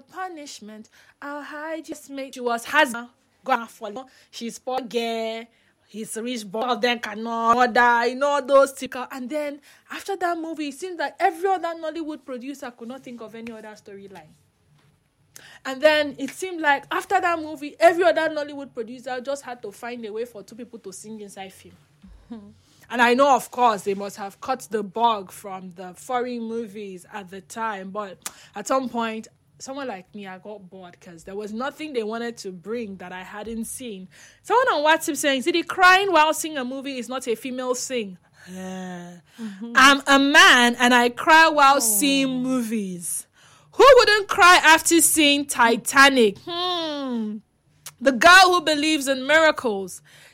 punishment. I'll hide just make she was has gone for she's poor girl. He's rich, but then cannot order, those typical. And then after that movie, it seems that every other Nollywood producer could not think of any other storyline. And then it seemed like after that movie, every other Nollywood producer just had to find a way for two people to sing inside film. And I know, of course, they must have cut the bug from the foreign movies at the time. But at some point, someone like me, I got bored because there was nothing they wanted to bring that I hadn't seen. Someone on WhatsApp saying, see, the crying while singing a movie is not a female sing. I'm a man and I cry while seeing movies. Who wouldn't cry after seeing Titanic? The girl who believes in miracles.